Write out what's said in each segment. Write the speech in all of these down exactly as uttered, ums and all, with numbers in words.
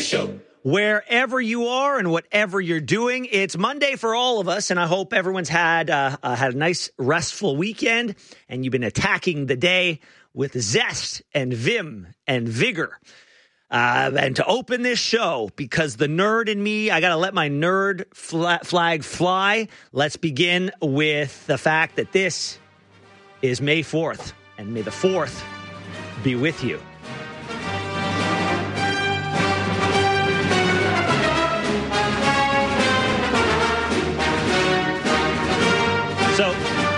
Show. Wherever you are and whatever you're doing, it's Monday for all of us, and I hope everyone's had uh, uh, had a nice, restful weekend, and you've been attacking the day with zest and vim and vigor. Uh, and to open this show, because the nerd in me, I got to let my nerd fla- flag fly. Let's begin with the fact that this is May fourth, and may the fourth be with you. So,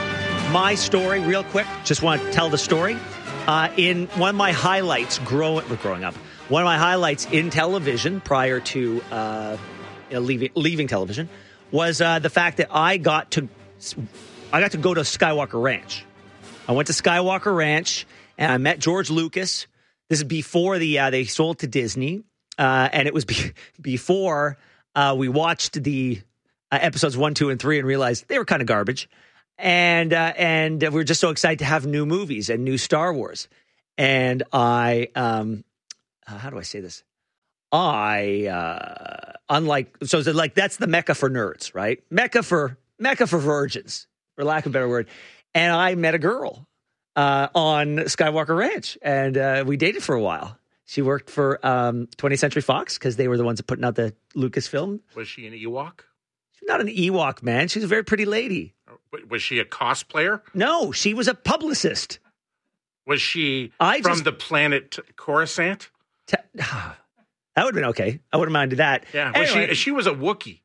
my story, real quick, just want to tell the story. Uh, in one of my highlights growing, growing up, one of my highlights in television prior to uh, you know, leaving, leaving television was uh, the fact that I got to I got to go to Skywalker Ranch. I went to Skywalker Ranch and I met George Lucas. This is before the uh, they sold to Disney, uh, and it was be- before uh, we watched the uh, episodes one, two, and three and realized they were kind of garbage. And uh, and we were just so excited to have new movies and new Star Wars. And I, um, uh, how do I say this? I, uh, unlike, so it's like that's the Mecca for nerds, right? Mecca for Mecca for virgins, for lack of a better word. And I met a girl uh, on Skywalker Ranch, and uh, we dated for a while. She worked for um, twentieth Century Fox because they were the ones that putting out the Lucasfilm. Was she an Ewok? She's not an Ewok, man. She's a very pretty lady. Was she a cosplayer? No, she was a publicist. Was she I from just, the planet Coruscant? Te- that would have been okay. I wouldn't minded that. Yeah, was anyway, she, she was a Wookiee.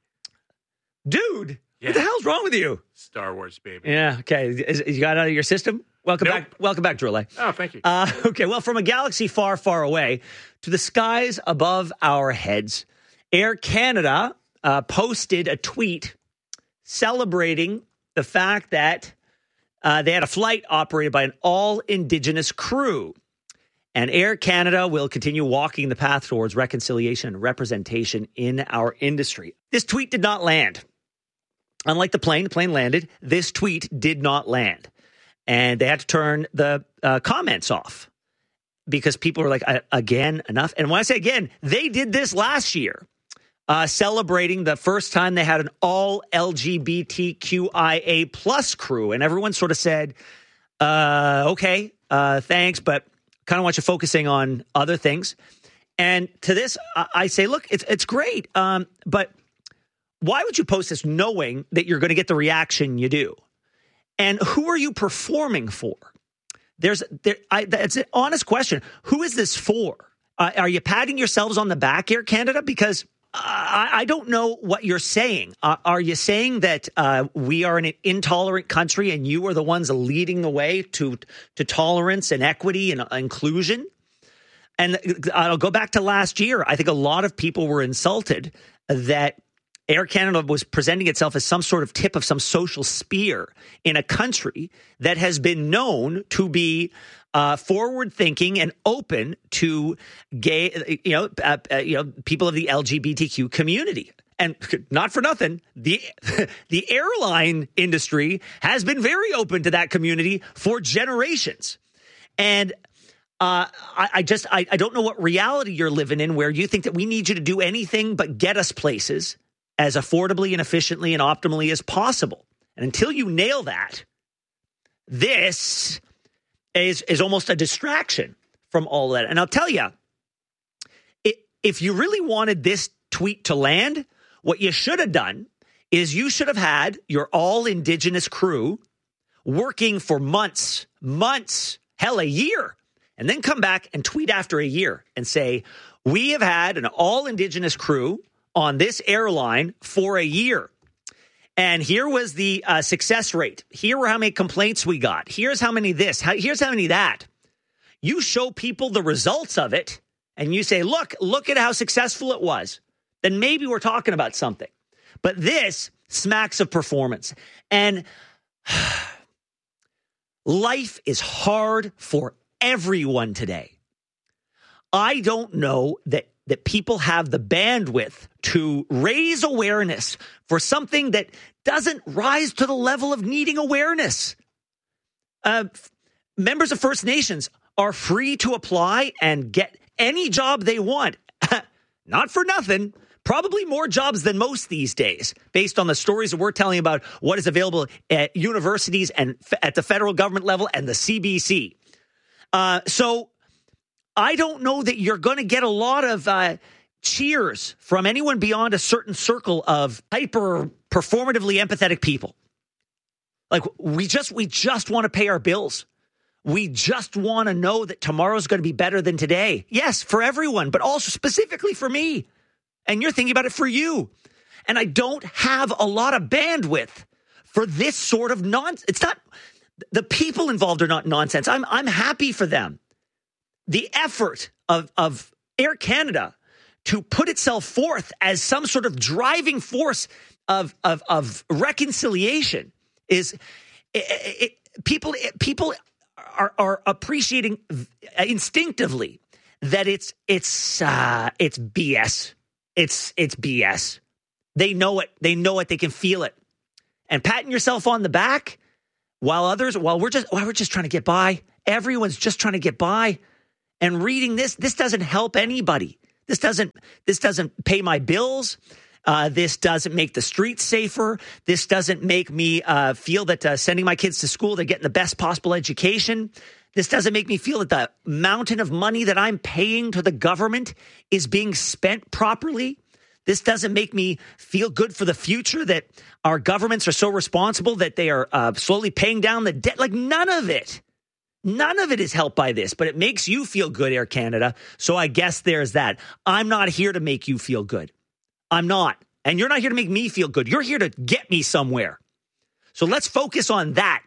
Dude, Yeah. what the hell's wrong with you? Star Wars, baby. Yeah, okay. Is, you got it out of your system? Welcome Nope. back. Welcome back, Drole. Oh, thank you. Uh, okay, well, from a galaxy far, far away to the skies above our heads, Air Canada uh, posted a tweet celebrating the fact that uh, they had a flight operated by an all-Indigenous crew. And Air Canada will continue walking the path towards reconciliation and representation in our industry. This tweet did not land. Unlike the plane, the plane landed. This tweet did not land. And they had to turn the uh, comments off because people were like, again, enough. And when I say again, they did this last year. Uh, celebrating the first time they had an all L G B T Q I A plus crew. And everyone sort of said, uh, okay, uh, thanks, but kind of want you focusing on other things. And to this, I, I say, look, it's it's great, um, but why would you post this knowing that you're going to get the reaction you do? And who are you performing for? There's, there, I, that's an honest question. Who is this for? Uh, are you patting yourselves on the back, Air Canada? Because I, I don't know what you're saying. Uh, are you saying that uh, we are an intolerant country and you are the ones leading the way to to tolerance and equity and uh, inclusion? And I'll go back to last year. I think a lot of people were insulted that Air Canada was presenting itself as some sort of tip of some social spear in a country that has been known to be Uh, forward-thinking and open to gay, you know, uh, uh, you know, people of the L G B T Q community, and not for nothing, the the airline industry has been very open to that community for generations. And uh, I, I just, I, I don't know what reality you're living in, where you think that we need you to do anything but get us places as affordably and efficiently and optimally as possible. And until you nail that, this is is almost a distraction from all that. And I'll tell you, if you really wanted this tweet to land, what you should have done is you should have had your all-Indigenous crew working for months, months, hell, a year, and then come back and tweet after a year and say, we have had an all-Indigenous crew on this airline for a year. And here was the uh, success rate. Here were how many complaints we got. Here's how many this. How, here's how many that. You show people the results of it, and you say, look, look at how successful it was. Then maybe we're talking about something. But this smacks of performance. And life is hard for everyone today. I don't know that that people have the bandwidth to raise awareness for something that doesn't rise to the level of needing awareness. Uh, members of First Nations are free to apply and get any job they want not for nothing, probably more jobs than most these days, based on the stories that we're telling about what is available at universities and f- at the federal government level and the C B C. Uh, so I don't know that you're going to get a lot of uh, cheers from anyone beyond a certain circle of hyper performatively empathetic people. Like we just we just want to pay our bills. We just want to know that tomorrow's going to be better than today. Yes, for everyone, but also specifically for me. And you're thinking about it for you. And I don't have a lot of bandwidth for this sort of nonsense. It's not, the people involved are not nonsense. I'm I'm happy for them. The effort of, of Air Canada to put itself forth as some sort of driving force of, of, of reconciliation is, it, it, people, it, people are, are appreciating instinctively that it's, it's, uh, it's B S. It's it's B S. They know it. They know it. They can feel it. And patting yourself on the back while others, while we're just while we're just trying to get by. Everyone's just trying to get by. And reading this, this doesn't help anybody. This doesn't this doesn't pay my bills. Uh, this doesn't make the streets safer. This doesn't make me uh, feel that uh, sending my kids to school, they're getting the best possible education. This doesn't make me feel that the mountain of money that I'm paying to the government is being spent properly. This doesn't make me feel good for the future that our governments are so responsible that they are uh, slowly paying down the debt. Like none of it. None of it is helped by this, but it makes you feel good, Air Canada. So I guess there's that. I'm not here to make you feel good. I'm not. And you're not here to make me feel good. You're here to get me somewhere. So let's focus on that.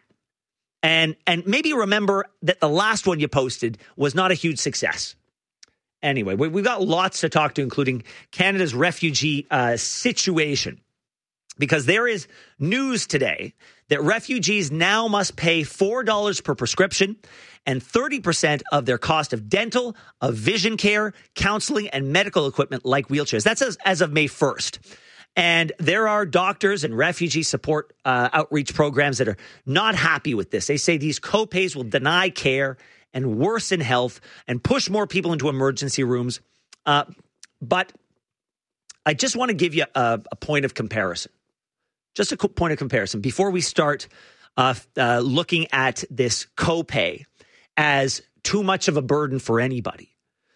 And and maybe remember that the last one you posted was not a huge success. Anyway, we, we've got lots to talk to, including Canada's refugee uh, situation. Because there is news today that refugees now must pay four dollars per prescription and thirty percent of their cost of dental, of vision care, counseling, and medical equipment like wheelchairs. That's as, as of May first. And there are doctors and refugee support uh, outreach programs that are not happy with this. They say these copays will deny care and worsen health and push more people into emergency rooms. Uh, but I just want to give you a, a point of comparison. Just a co- point of comparison before we start uh, uh, looking at this copay as too much of a burden for anybody.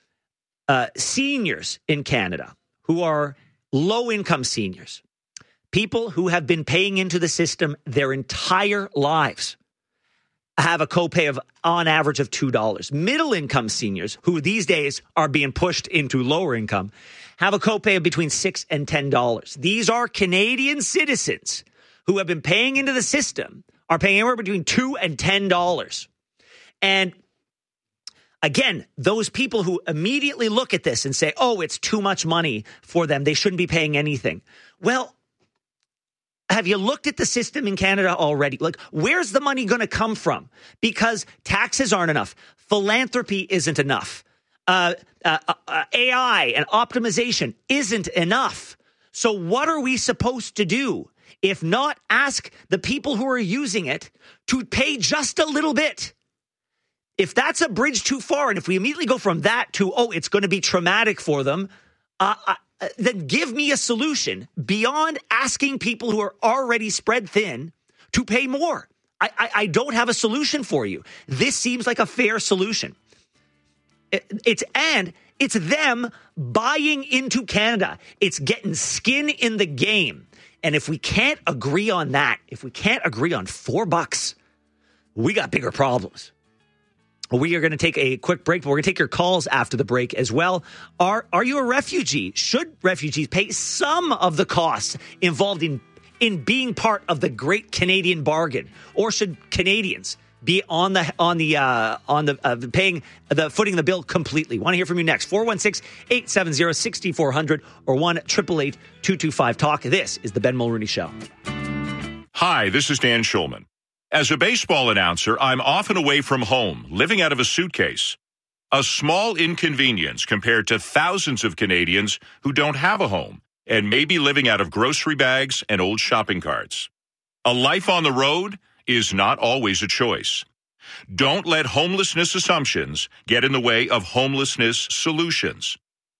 Uh, seniors in Canada who are low-income seniors, people who have been paying into the system their entire lives, have a copay of, on average, of two dollars. Middle-income seniors, who these days are being pushed into lower income, have a copay of between six and ten dollars. These are Canadian citizens who have been paying into the system, are paying anywhere between two and ten dollars. And again, those people who immediately look at this and say, oh, it's too much money for them, they shouldn't be paying anything. Well, have you looked at the system in Canada already? Like, where's the money going to come from? Because taxes aren't enough. Philanthropy isn't enough. Uh, uh, uh, A I and optimization isn't enough. So what are we supposed to do if not ask the people who are using it to pay just a little bit? If that's a bridge too far, and if we immediately go from that to, oh, it's going to be traumatic for them, uh, uh, then give me a solution beyond asking people who are already spread thin to pay more. I, I, I don't have a solution for you. This seems like a fair solution. It, it's and it's them buying into Canada. It's getting skin in the game. And if we can't agree on that, if we can't agree on four bucks, we got bigger problems. We are going to take a quick break, but we're going to take your calls after the break as well. Are are you a refugee? Should refugees pay some of the costs involved in, in being part of the great Canadian bargain? Or should Canadians be on the on the uh, on the uh, paying the footing the bill completely? Want to hear from you next. four one six, eight seven zero, six four zero zero or one eight eight eight, two two five, talk. This is the Ben Mulrooney Show. Hi, this is Dan Schulman. As a baseball announcer, I'm often away from home, living out of a suitcase. A small inconvenience compared to thousands of Canadians who don't have a home and may be living out of grocery bags and old shopping carts. A life on the road is not always a choice. Don't let homelessness assumptions get in the way of homelessness solutions.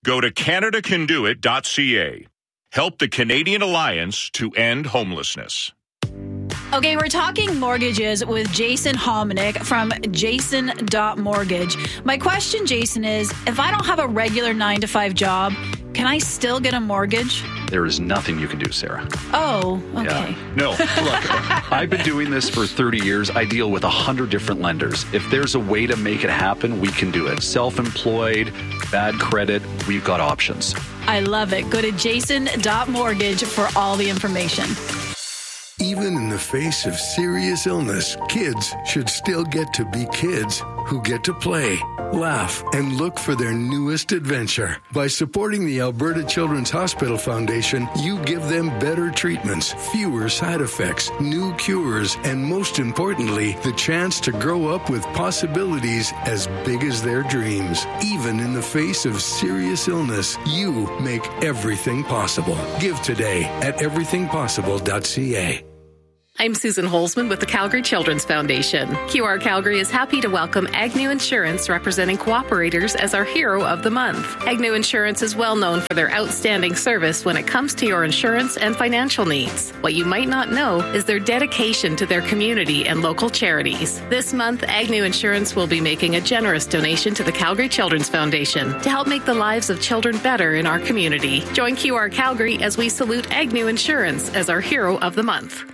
Go to Canada Can Do It dot c a. Help the Canadian Alliance to End Homelessness. Okay, we're talking mortgages with Jason Hominick from Jason dot mortgage. My question, Jason, is if I don't have a regular nine to five job, can I still get a mortgage? There is nothing you can do, Sarah. Oh, okay. Yeah. No, look, I've been doing this for thirty years. I deal with one hundred different lenders. If there's a way to make it happen, we can do it. Self-employed, bad credit, we've got options. I love it. Go to Jason dot mortgage for all the information. Even in the face of serious illness, kids should still get to be kids who get to play, laugh, and look for their newest adventure. By supporting the Alberta Children's Hospital Foundation, you give them better treatments, fewer side effects, new cures, and most importantly, the chance to grow up with possibilities as big as their dreams. Even in the face of serious illness, you make everything possible. Give today at everything possible dot c a. I'm Susan Holzman with the Calgary Children's Foundation. Q R Calgary is happy to welcome Agnew Insurance, representing cooperators, as our hero of the month. Agnew Insurance is well known for their outstanding service when it comes to your insurance and financial needs. What you might not know is their dedication to their community and local charities. This month, Agnew Insurance will be making a generous donation to the Calgary Children's Foundation to help make the lives of children better in our community. Join Q R Calgary as we salute Agnew Insurance as our hero of the month.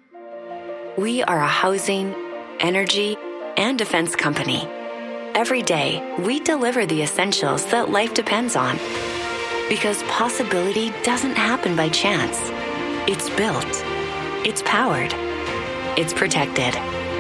We are a housing, energy, and defense company. Every day, we deliver the essentials that life depends on. Because possibility doesn't happen by chance. It's built. It's powered. It's protected.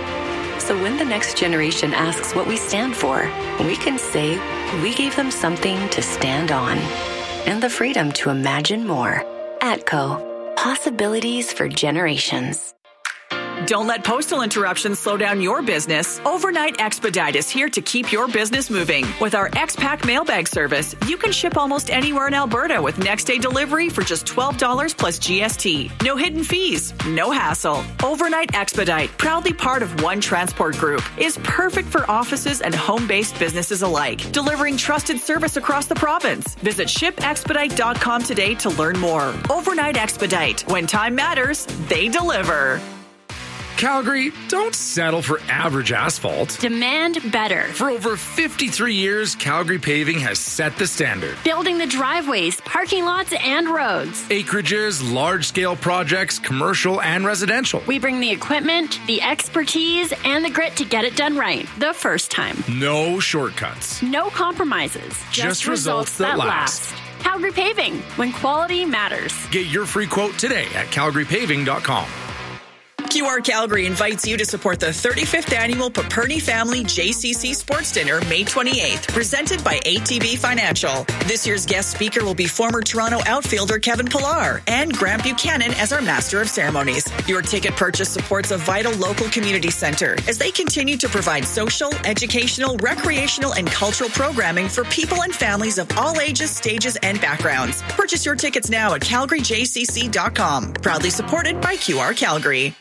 So when the next generation asks what we stand for, we can say we gave them something to stand on. And the freedom to imagine more. ATCO. Possibilities for generations. Don't let postal interruptions slow down your business. Overnight Expedite is here to keep your business moving. With our X-Pack mailbag service, you can ship almost anywhere in Alberta with next-day delivery for just twelve dollars plus G S T. No hidden fees, no hassle. Overnight Expedite, proudly part of One Transport Group, is perfect for offices and home-based businesses alike, delivering trusted service across the province. Visit ship expedite dot com today to learn more. Overnight Expedite. When time matters, they deliver. Calgary, don't settle for average asphalt. Demand better. For over fifty-three years, Calgary Paving has set the standard. Building the driveways, parking lots, and roads. Acreages, large-scale projects, commercial and residential. We bring the equipment, the expertise, and the grit to get it done right the first time. No shortcuts. No compromises. Just, Just results, results that, that last. last. Calgary Paving, when quality matters. Get your free quote today at calgary paving dot com. Q R Calgary invites you to support the thirty-fifth Annual Paperny Family J C C Sports Dinner, May twenty-eighth, presented by A T B Financial. This year's guest speaker will be former Toronto outfielder Kevin Pillar and Grant Buchanan as our Master of Ceremonies. Your ticket purchase supports a vital local community center as they continue to provide social, educational, recreational, and cultural programming for people and families of all ages, stages, and backgrounds. Purchase your tickets now at calgary j c c dot com. Proudly supported by Q R Calgary.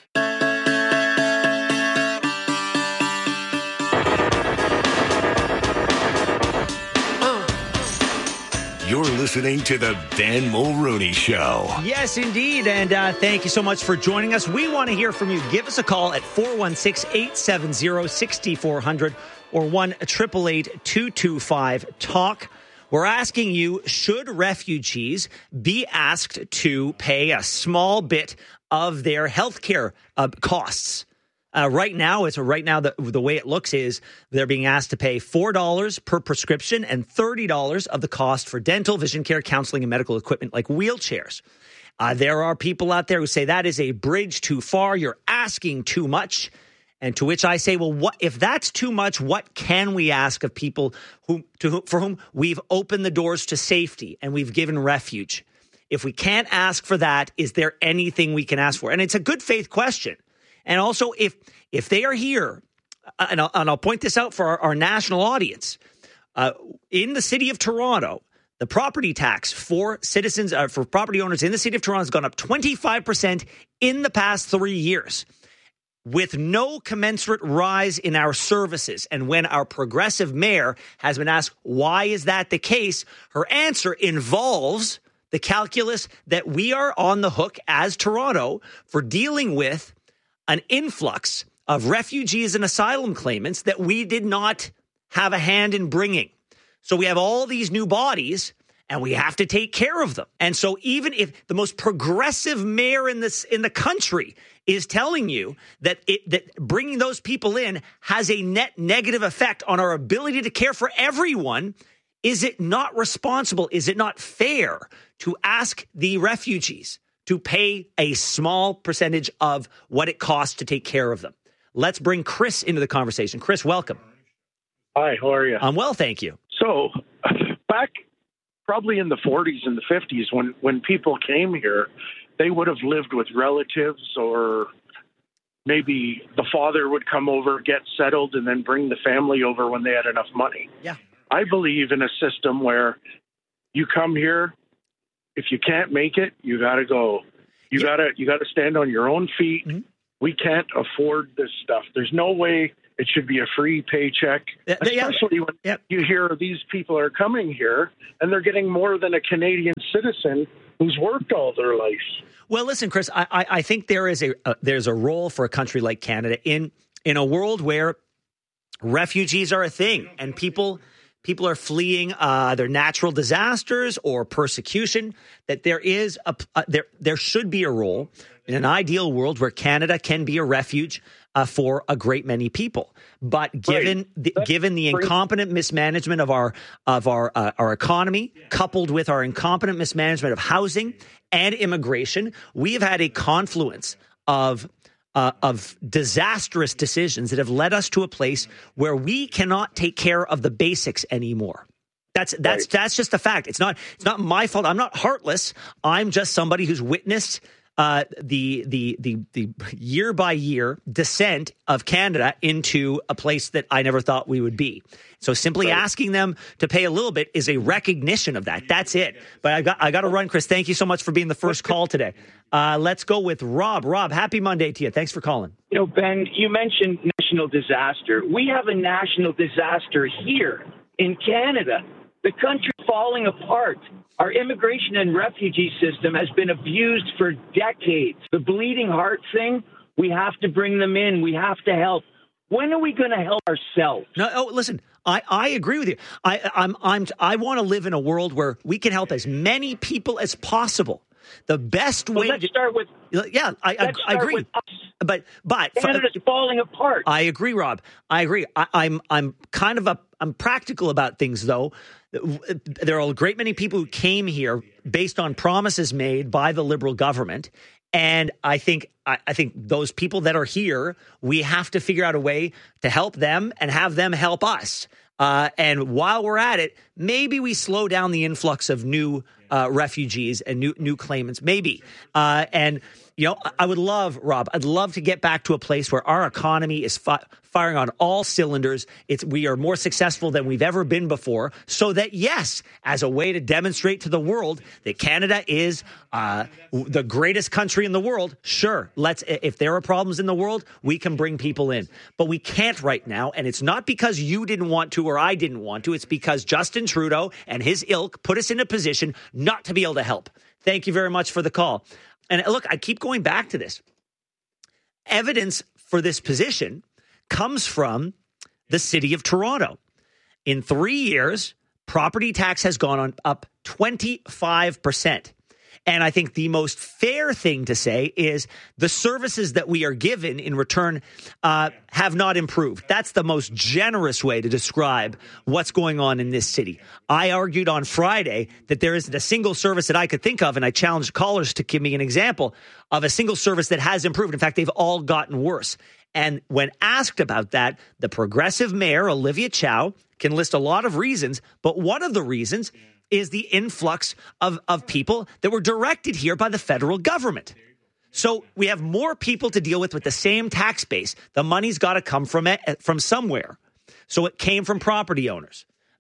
You're listening to the Ben Mulrooney Show. Yes, indeed. And uh, thank you so much for joining us. We want to hear from you. Give us a call at four one six, eight seven zero, six four zero zero or one eight eight eight, two two five, talk. We're asking you, should refugees be asked to pay a small bit of their health care uh, costs? Uh, right now, it's right now the the way it looks is they're being asked to pay four dollars per prescription and thirty dollars of the cost for dental, vision care, counseling, and medical equipment like wheelchairs. Uh, there are people out there who say that is a bridge too far. You're asking too much. And to which I say, well, what if that's too much? What can we ask of people who, to whom, for whom we've opened the doors to safety and we've given refuge? If we can't ask for that, is there anything we can ask for? And it's a good faith question. And also, if if they are here, and I'll, and I'll point this out for our, our national audience, uh, in the city of Toronto, the property tax for citizens, uh, for property owners in the city of Toronto has gone up twenty-five percent in the past three years. with no commensurate rise in our services. And when our progressive mayor has been asked, why is that the case? Her answer involves the calculus that we are on the hook as Toronto for dealing with an influx of refugees and asylum claimants that we did not have a hand in bringing. So we have all these new bodies and we have to take care of them. And so even if the most progressive mayor in this in the country is telling you that it, that bringing those people in has a net negative effect on our ability to care for everyone, is it not responsible? Is it not fair to ask the refugees to pay a small percentage of what it costs to take care of them? Let's bring Chris into the conversation. Chris, welcome. Hi, how are you? I'm well, thank you. So back probably in the forties and the fifties, when, when people came here, they would have lived with relatives, or maybe the father would come over, get settled, and then bring the family over when they had enough money. Yeah. I believe in a system where you come here, if you can't make it, you got to go. You yeah. got to you got to stand on your own feet. Mm-hmm. We can't afford this stuff. There's no way it should be a free paycheck, yeah, especially yeah. when yeah. you hear these people are coming here and they're getting more than a Canadian citizen who's worked all their life. Well, listen, Chris, I, I, I think there is a uh, there's a role for a country like Canada in in a world where refugees are a thing and people people are fleeing uh, their natural disasters or persecution. That there is a uh, there there should be a role in an ideal world where Canada can be a refuge uh, for a great many people. But given right. the, given the incompetent mismanagement of our of our uh, our economy, coupled with our incompetent mismanagement of housing and immigration, we have had a confluence of uh, of disastrous decisions that have led us to a place where we cannot take care of the basics anymore. That's that's right. that's just a fact. It's not it's not my fault. I'm not heartless. I'm just somebody who's witnessed Uh, the the the the year by year descent of Canada into a place that I never thought we would be. So simply right. asking them to pay a little bit is a recognition of that. That's it. But I got I got to run, Chris. Thank you so much for being the first call today. Uh, let's go with Rob. Rob, happy Monday to you. Thanks for calling. You know, Ben, you mentioned national disaster. We have a national disaster here in Canada. The country falling apart. Our immigration and refugee system has been abused for decades. The bleeding heart thing, we have to bring them in. We have to help. When are we going to help ourselves? No, oh, listen, I, I agree with you. I, I'm, I'm, I want to live in a world where we can help as many people as possible. The best well, way let's to start with. Yeah, I, I, I agree. With us. But but Canada's for, falling apart. I agree, Rob. I agree. I, I'm I'm kind of a I'm practical about things, though. There are a great many people who came here based on promises made by the Liberal government. And I think I, I think those people that are here, we have to figure out a way to help them and have them help us. Uh, and while we're at it, maybe we slow down the influx of new uh, refugees and new new claimants. Maybe. Uh, and, you know, I would love, Rob, I'd love to get back to a place where our economy is fi- firing on all cylinders. It's we are more successful than we've ever been before. So that, yes, as a way to demonstrate to the world that Canada is uh, the greatest country in the world, sure, let's. If there are problems in the world, we can bring people in. But we can't right now. And it's not because you didn't want to or I didn't want to. It's because Justin Trudeau and his ilk put us in a position not to be able to help. Thank you very much for the call. And look, I keep going back to this. Evidence for this position comes from the city of Toronto. In three years, property tax has gone on up twenty-five percent. And I think the most fair thing to say is the services that we are given in return uh, have not improved. That's the most generous way to describe what's going on in this city. I argued on Friday that there isn't a single service that I could think of, and I challenged callers to give me an example of a single service that has improved. In fact, they've all gotten worse. And when asked about that, the progressive mayor, Olivia Chow, can list a lot of reasons, but one of the reasons is the influx of, of people that were directed here by the federal government. So we have more people to deal with with the same tax base. The money's got to come from it, from somewhere. So it came from property owners.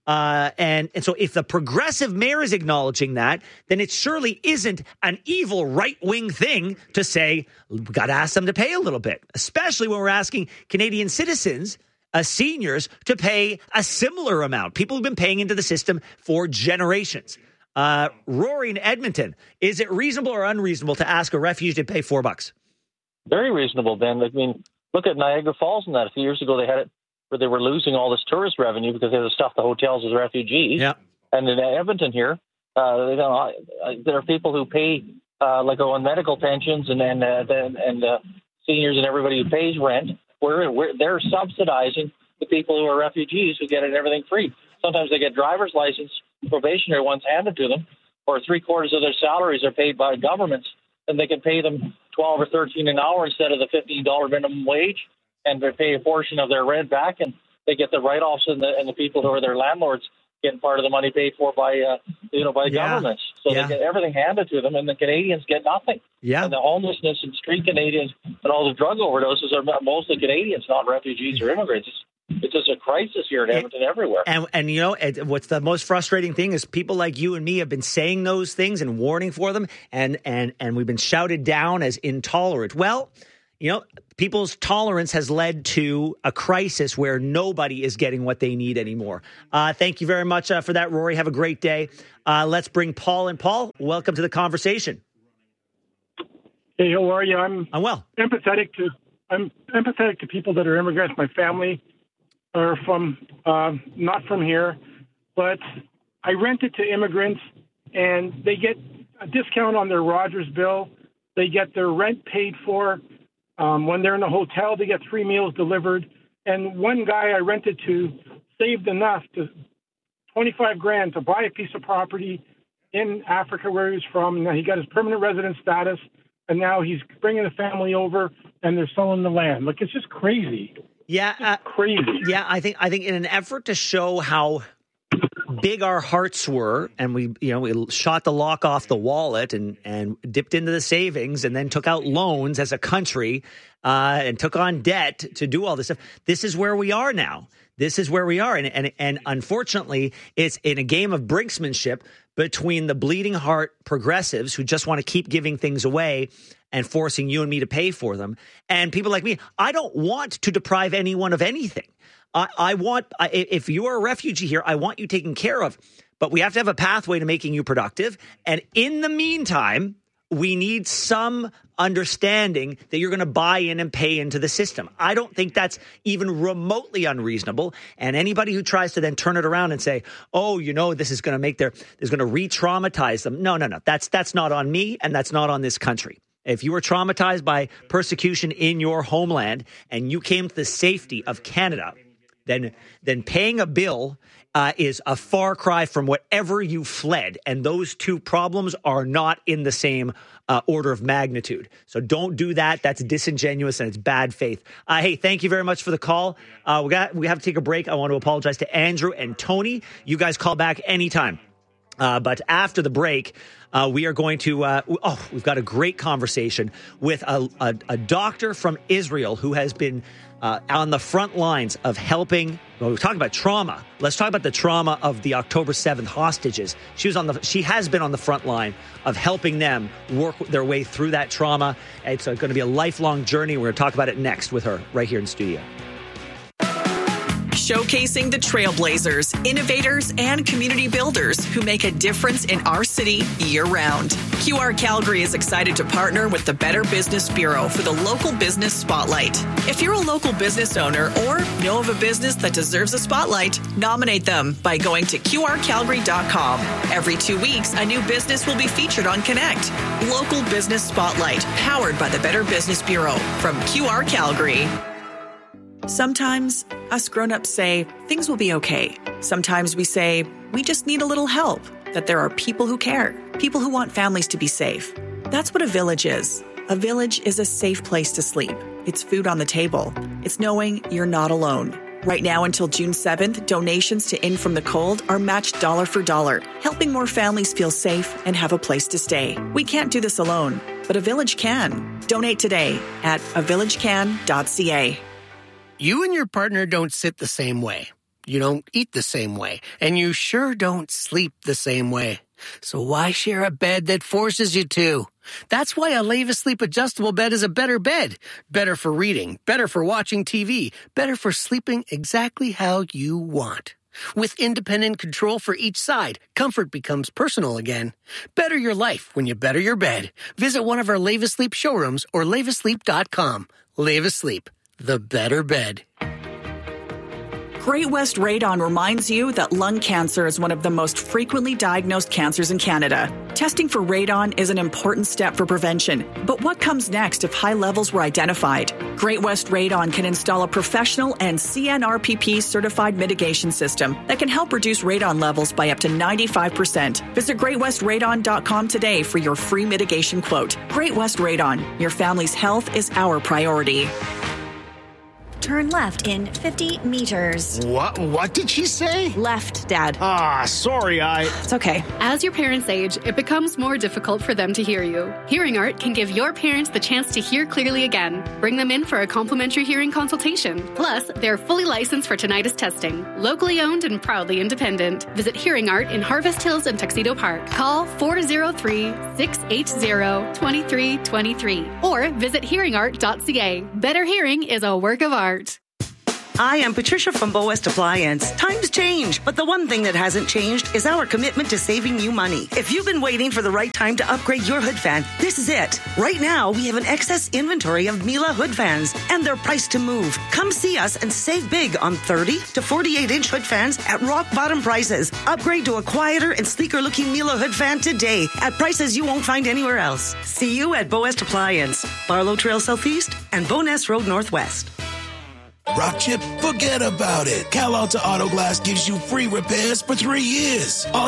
Uh, and, and so if the progressive mayor is acknowledging that, then it surely isn't an evil right-wing thing to say, we've got to ask them to pay a little bit, especially when we're asking Canadian citizens, uh, seniors, to pay a similar amount. People have been paying into the system for generations. Uh, Rory in Edmonton, is it reasonable or unreasonable to ask a refugee to pay four bucks? Very reasonable, Ben. I mean, look at Niagara Falls and that. A few years ago, they had it where they were losing all this tourist revenue because they had to stuff the hotels with refugees. Yeah. And in Edmonton here, uh, you know, there are people who pay, uh, like on medical pensions and and uh, and uh, seniors and everybody who pays rent. We're, we're they're subsidizing the people who are refugees who get it everything free. Sometimes they get driver's license, probationary ones handed to them, or three quarters of their salaries are paid by governments, and they can pay them twelve or thirteen an hour instead of the fifteen dollar minimum wage. And they pay a portion of their rent back, and they get the write-offs, and the, and the people who are their landlords getting part of the money paid for by, uh, you know, by Yeah. governments. So Yeah. they get everything handed to them, and the Canadians get nothing. Yeah. And the homelessness and street Canadians and all the drug overdoses are mostly Canadians, not refugees or immigrants. It's, it's just a crisis here in Edmonton everywhere. And, and you know, it, what's the most frustrating thing is people like you and me have been saying those things and warning for them, and and and we've been shouted down as intolerant. Well, you know, people's tolerance has led to a crisis where nobody is getting what they need anymore. Uh, thank you very much uh, for that, Rory. Have a great day. Uh, let's bring Paul in. Paul, welcome to the conversation. Hey, how are you? I'm I'm well. Empathetic to I'm empathetic to people that are immigrants. My family are from uh, not from here, but I rent it to immigrants, and they get a discount on their Rogers bill. They get their rent paid for. Um, when they're in a hotel, they get three meals delivered. And one guy I rented to saved enough to twenty-five grand to buy a piece of property in Africa where he was from. Now he got his permanent resident status, and now he's bringing the family over, and they're selling the land. Like, it's just crazy. Yeah, uh, crazy. Yeah, I think I think in an effort to show how big our hearts were, and we, you know, we shot the lock off the wallet and and dipped into the savings, and then took out loans as a country, uh, and took on debt to do all this stuff. This is where we are now. This is where we are, and and and unfortunately, it's in a game of brinksmanship between the bleeding heart progressives who just want to keep giving things away and forcing you and me to pay for them, and people like me. I don't want to deprive anyone of anything. I, I want, I, if you are a refugee here, I want you taken care of, but we have to have a pathway to making you productive. And in the meantime, we need some understanding that you're going to buy in and pay into the system. I don't think that's even remotely unreasonable. And anybody who tries to then turn it around and say, oh, you know, this is going to make their, is going to re-traumatize them. No, no, no. That's, that's not on me, and that's not on this country. If you were traumatized by persecution in your homeland and you came to the safety of Canada, then then paying a bill uh, is a far cry from whatever you fled. And those two problems are not in the same uh, order of magnitude. So don't do that. That's disingenuous and it's bad faith. Uh, hey, thank you very much for the call. Uh, we got we have to take a break. I want to apologize to Andrew and Tony. You guys call back anytime. Uh, but after the break, uh, we are going to, uh, oh, we've got a great conversation with a, a, a doctor from Israel who has been uh, on the front lines of helping. Well, we're talking about trauma. Let's talk about the trauma of the October seventh hostages. She was on the, she has been on the front line of helping them work their way through that trauma. It's uh, going to be a lifelong journey. We're going to talk about it next with her right here in studio. Showcasing the trailblazers, innovators, and community builders who make a difference in our city year-round. Q R Calgary is excited to partner with the Better Business Bureau for the Local Business Spotlight. If you're a local business owner or know of a business that deserves a spotlight, nominate them by going to Q R Calgary dot com. Every two weeks, a new business will be featured on Connect. Local Business Spotlight, powered by the Better Business Bureau from Q R Calgary. Sometimes us grown-ups say things will be okay. Sometimes we say we just need a little help, that there are people who care, people who want families to be safe. That's what a village is. A village is a safe place to sleep. It's food on the table. It's knowing you're not alone. Right now until June seventh, donations to In From the Cold are matched dollar for dollar, helping more families feel safe and have a place to stay. We can't do this alone, but a village can. Donate today at a village can dot c a. You and your partner don't sit the same way. You don't eat the same way, and you sure don't sleep the same way. So why share a bed that forces you to? That's why a Leva Sleep adjustable bed is a better bed. Better for reading, better for watching T V, better for sleeping exactly how you want. With independent control for each side, comfort becomes personal again. Better your life when you better your bed. Visit one of our Leva Sleep showrooms or leva sleep dot com. Leva Sleep, the better bed. Great West Radon reminds you that lung cancer is one of the most frequently diagnosed cancers in Canada. Testing for radon is an important step for prevention. But what comes next if high levels were identified? Great West Radon can install a professional and C N R P P certified mitigation system that can help reduce radon levels by up to ninety-five percent. Visit great west radon dot com today for your free mitigation quote. Great West Radon. Your family's health is our priority. Turn left in fifty meters. What? What did she say? Left, Dad. Ah, sorry, I... It's okay. As your parents age, it becomes more difficult for them to hear you. Hearing Art can give your parents the chance to hear clearly again. Bring them in for a complimentary hearing consultation. Plus, they're fully licensed for tinnitus testing. Locally owned and proudly independent. Visit Hearing Art in Harvest Hills and Tuxedo Park. Call four oh three, six eight zero, two three two three or visit hearing art dot c a. Better hearing is a work of art. Hi, I'm Patricia from Bow West Appliance. Times change, but the one thing that hasn't changed is our commitment to saving you money. If you've been waiting for the right time to upgrade your hood fan, this is it. Right now, we have an excess inventory of Miele hood fans, and they're priced to move. Come see us and save big on thirty to forty-eight inch hood fans at rock bottom prices. Upgrade to a quieter and sleeker looking Miele hood fan today at prices you won't find anywhere else. See you at Bow West Appliance, Barlow Trail Southeast and Boness Road Northwest. Rock chip, forget about it. Cal Alta Auto Glass gives you free repairs for three years. All